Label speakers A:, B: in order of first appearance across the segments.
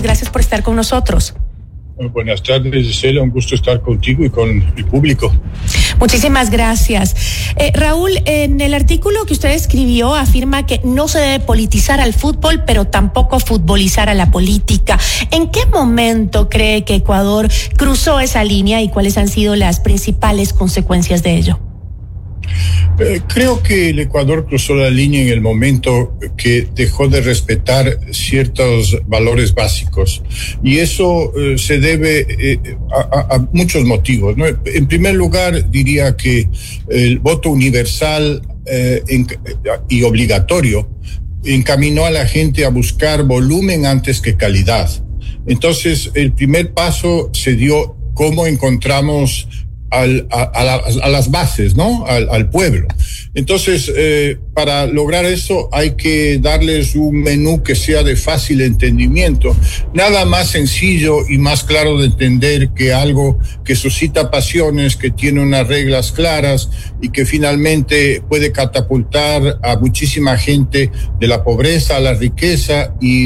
A: Gracias por estar con nosotros.
B: Buenas tardes, Gisela, un gusto estar contigo y con el público.
A: Muchísimas gracias. Raúl, en el artículo que usted escribió afirma que no se debe politizar al fútbol, pero tampoco futbolizar a la política. ¿En qué momento cree que Ecuador cruzó esa línea y cuáles han sido las principales consecuencias de ello?
B: Creo que el Ecuador cruzó la línea en el momento que dejó de respetar ciertos valores básicos, y eso se debe a muchos motivos, ¿no? En primer lugar, diría que el voto universal y obligatorio encaminó a la gente a buscar volumen antes que calidad. Entonces, el primer paso se dio cómo encontramos a las bases, ¿no? Al pueblo. Entonces, para lograr eso hay que darles un menú que sea de fácil entendimiento. Nada más sencillo y más claro de entender que algo que suscita pasiones, que tiene unas reglas claras y que finalmente puede catapultar a muchísima gente de la pobreza a la riqueza y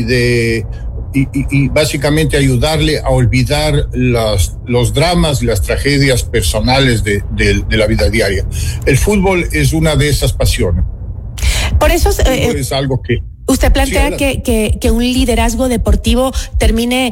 B: básicamente ayudarle a olvidar los dramas y las tragedias personales de la vida diaria. El fútbol es una de esas pasiones.
A: Por eso
B: es algo que...
A: Usted plantea que un liderazgo deportivo termine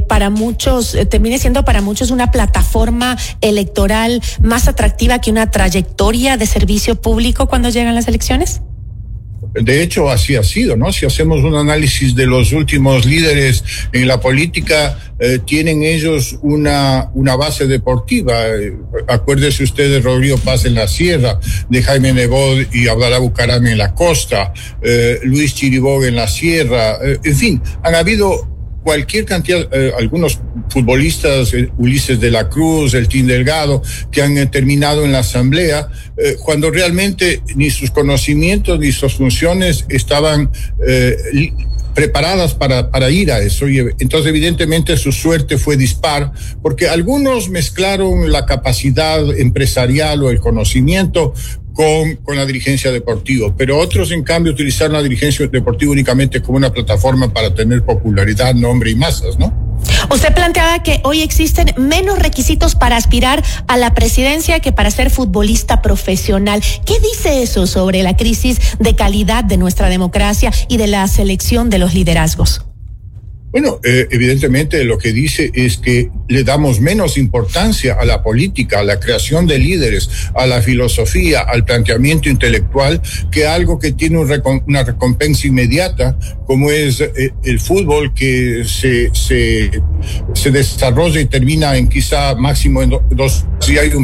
A: siendo para muchos una plataforma electoral más atractiva que una trayectoria de servicio público cuando llegan las elecciones.
B: De hecho, así ha sido, ¿no? Si hacemos un análisis de los últimos líderes en la política, tienen ellos una base deportiva. Acuérdese usted de Rodrigo Paz en la Sierra, de Jaime Nebot y Abdalá Bucaram en la costa, Luis Chiriboga en la Sierra, en fin, han habido cualquier cantidad, algunos futbolistas, Ulises de la Cruz, el Team Delgado, que han terminado en la asamblea, cuando realmente ni sus conocimientos ni sus funciones estaban preparadas para ir a eso. Y entonces, evidentemente, su suerte fue dispar, porque algunos mezclaron la capacidad empresarial o el conocimiento con la dirigencia deportiva, pero otros, en cambio, utilizaron la dirigencia deportiva únicamente como una plataforma para tener popularidad, nombre y masas, ¿no?
A: Usted planteaba que hoy existen menos requisitos para aspirar a la presidencia que para ser futbolista profesional. ¿Qué dice eso sobre la crisis de calidad de nuestra democracia y de la selección de los liderazgos?
B: Bueno, evidentemente lo que dice es que le damos menos importancia a la política, a la creación de líderes, a la filosofía, al planteamiento intelectual, que algo que tiene una recompensa inmediata, como es el fútbol, que se desarrolla y termina en quizá máximo en dos. Si hay un